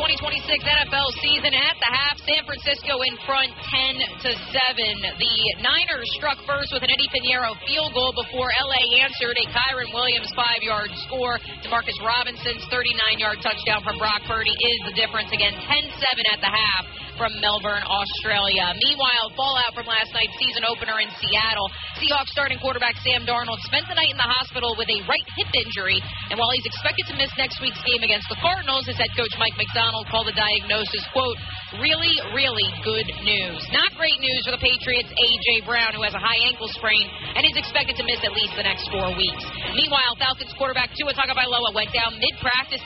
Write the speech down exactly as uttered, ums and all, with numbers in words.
twenty twenty-six N F L season at the half. San Francisco in front ten to seven. The Niners struck first with an Eddie Pinheiro field goal before L A answered a Kyron Williams five-yard score. DeMarcus Robinson's thirty-nine-yard touchdown from Brock Purdy is the difference. Again, ten seven at the half from Melbourne, Australia. Meanwhile, fallout from last night's season opener in Seattle. Seahawks starting quarterback Sam Darnold spent the night in the hospital with a right hip injury, and while he's expected to miss next week's game against the Cardinals, his head coach Mike McDonald called the diagnosis, quote, really, really good news. Not great news for the Patriots' A J. Brown, who has a high ankle sprain and is expected to miss at least the next four weeks. Meanwhile, Falcons quarterback Tua Tagovailoa went down mid-practice